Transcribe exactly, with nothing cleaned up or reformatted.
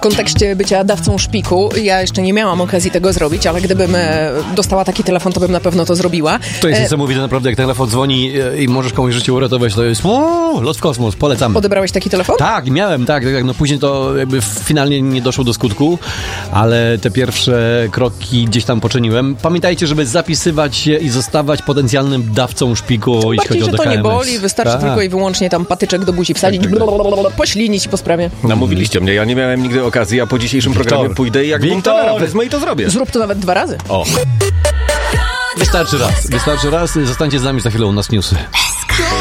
W kontekście bycia dawcą szpiku, ja jeszcze nie miałam okazji tego zrobić, ale gdybym e, dostała taki telefon, to bym na pewno to zrobiła. To jest E, niesamowite, naprawdę, jak telefon dzwoni i możesz komuś życie uratować, to jest o, lot w kosmos, polecam. Odebrałeś taki telefon? Tak, miałem, tak, tak, no później to jakby finalnie nie doszło do skutku, ale te pierwsze kroki gdzieś tam poczyniłem. Pamiętajcie, żeby zapisywać się i zostawać potencjalnym dawcą szpiku, jeśli chodzi Bardziej, o że D to K M S. nie boli, wystarczy Tak. tylko i wyłącznie tam patyczek do buzi wsadzić, Tak, tak, tak. blablabla, poślinić i po sprawie. Namówiliście mnie, ja nie miałem nigdy okazji, a po dzisiejszym programie pójdę i jak Wiktor, wezmę i to zrobię. Zrób to nawet dwa razy. O. Wystarczy raz, wystarczy raz, zostańcie z nami, za chwilę u nas newsy.